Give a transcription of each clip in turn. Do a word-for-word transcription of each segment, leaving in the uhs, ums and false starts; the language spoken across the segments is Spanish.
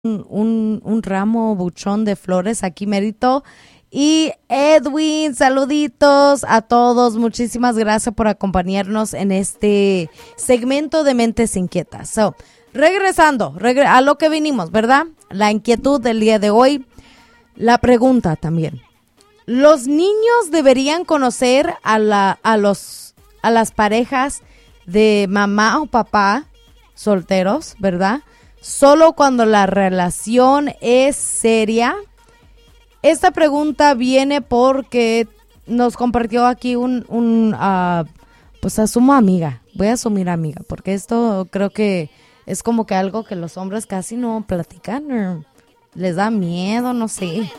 un, un ramo buchón de flores aquí merito. Y Edwin, saluditos a todos. Muchísimas gracias por acompañarnos en este segmento de Mentes Inquietas. So, regresando regre- a lo que vinimos, ¿verdad? La inquietud del día de hoy. La pregunta también. ¿Los niños deberían conocer a, la, a, los, a las parejas de mamá o papá solteros, verdad? Solo cuando la relación es seria. Esta pregunta viene porque nos compartió aquí un, un uh, pues asumo amiga, voy a asumir amiga, porque esto creo que es como que algo que los hombres casi no platican, o les da miedo, no sé.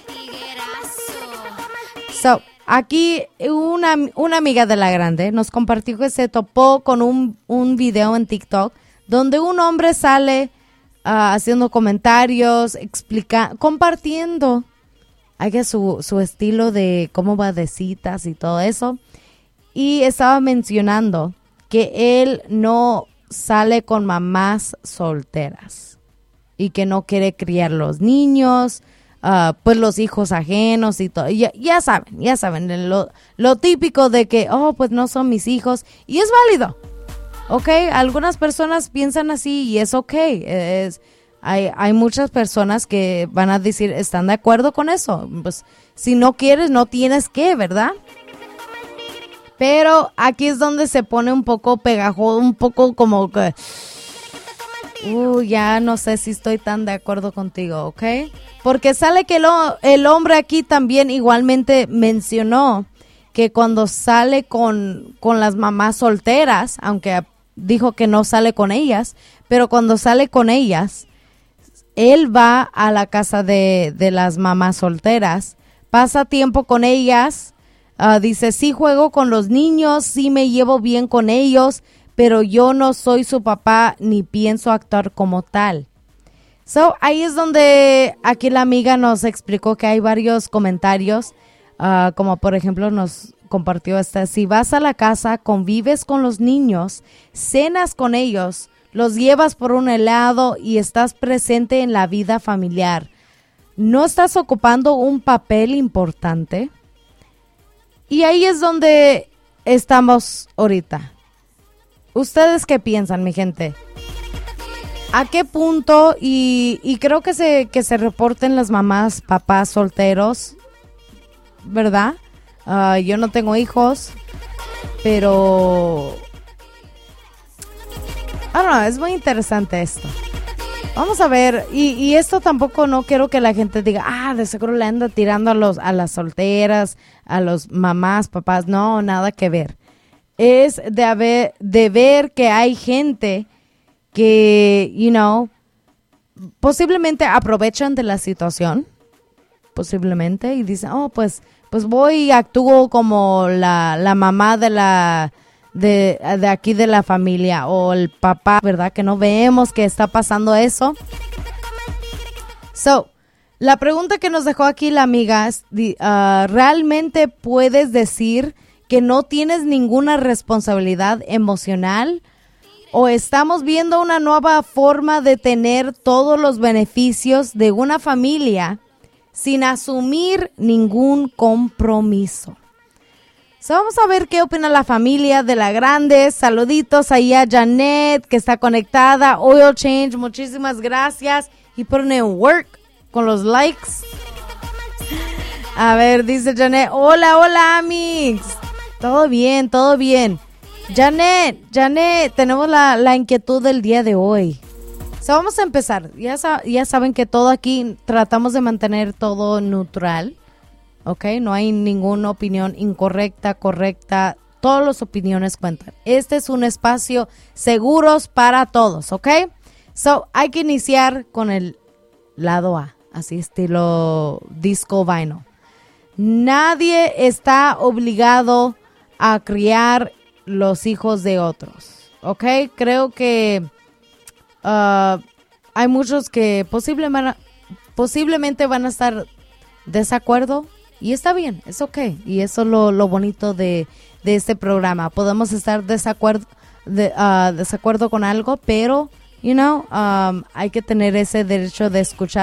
So, aquí una, una amiga de la grande nos compartió que se topó con un, un video en TikTok donde un hombre sale uh, haciendo comentarios, explica, compartiendo hay su, su estilo de cómo va de citas y todo eso. Y estaba mencionando que él no sale con mamás solteras y que no quiere criar los niños, uh, pues los hijos ajenos y todo. Ya, ya saben, ya saben, lo, lo típico de que, oh, pues no son mis hijos. Y es válido, ¿ok? Algunas personas piensan así y es ok, es... Hay, hay muchas personas que van a decir, están de acuerdo con eso. Pues si no quieres, no tienes que, ¿verdad? Pero aquí es donde se pone un poco pegajoso, un poco como que... Uh, ya no sé si estoy tan de acuerdo contigo, ¿ok? Porque sale que lo, el hombre aquí también igualmente mencionó que cuando sale con, con las mamás solteras, aunque dijo que no sale con ellas, pero cuando sale con ellas... Él va a la casa de, de las mamás solteras, pasa tiempo con ellas, uh, dice, sí juego con los niños, sí me llevo bien con ellos, pero yo no soy su papá ni pienso actuar como tal. So, ahí es donde aquí la amiga nos explicó que hay varios comentarios, uh, como por ejemplo nos compartió esta, si vas a la casa, convives con los niños, cenas con ellos, los llevas por un helado y estás presente en la vida familiar. ¿No estás ocupando un papel importante? Y ahí es donde estamos ahorita. ¿Ustedes qué piensan, mi gente? ¿A qué punto? Y, y creo que se, que se reporten las mamás, papás solteros, ¿verdad? Uh, yo no tengo hijos, pero... I don't know, es muy interesante esto. Vamos a ver, y, y esto tampoco no quiero que la gente diga, ah, de seguro le anda tirando a los a las solteras, a los mamás, papás. No, nada que ver. Es de haber, de ver que hay gente que, you know, posiblemente aprovechan de la situación, posiblemente, y dicen, oh, pues, pues voy y actúo como la, la mamá de la... De, de aquí de la familia o el papá, ¿verdad? Que no vemos que está pasando eso. So, la pregunta que nos dejó aquí la amiga es, uh, ¿realmente puedes decir que no tienes ninguna responsabilidad emocional? ¿O estamos viendo una nueva forma de tener todos los beneficios de una familia sin asumir ningún compromiso? So, vamos a ver qué opina la familia de la grande. Saluditos ahí a Janet, que está conectada. Oil Change, muchísimas gracias. Y pone work con los likes. A ver, dice Janet. Hola, hola, amigos. Todo bien, todo bien. Janet, Janet, tenemos la, la inquietud del día de hoy. So, vamos a empezar. Ya, ya saben que todo aquí tratamos de mantener todo neutral. Ok, no hay ninguna opinión incorrecta, correcta, todas las opiniones cuentan. Este es un espacio seguros para todos, ok. So, hay que iniciar con el lado A, así estilo disco vinyl. Nadie está obligado a criar los hijos de otros, ok. Creo que uh, hay muchos que posiblemente, posiblemente van a estar desacuerdo. Y está bien, es ok. Y eso es lo, lo bonito de, de este programa. Podemos estar desacuerdo, de, uh, desacuerdo con algo, pero you know, um, hay que tener ese derecho de escuchar